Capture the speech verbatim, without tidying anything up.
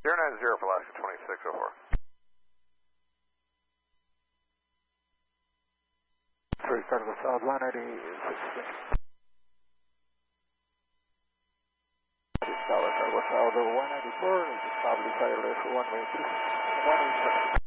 zero nine zero for Alaska twenty-six oh four. three Cargo South one eighty-six. Tower Cargo South one eighty-four, stabilize left one way three. one eighty-seven.